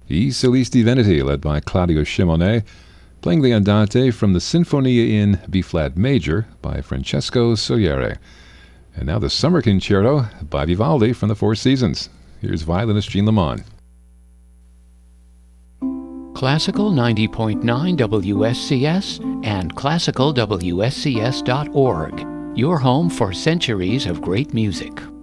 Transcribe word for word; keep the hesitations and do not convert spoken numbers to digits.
I Solisti Veneti, led by Claudio Simonet, playing the Andante from the Sinfonia in B-flat major by Francesco Solieri. And now the Summer Concerto by Vivaldi from the Four Seasons. Here's violinist Jean Lamont. Classical ninety point nine W S C S and classical W S C S dot org, your home for centuries of great music.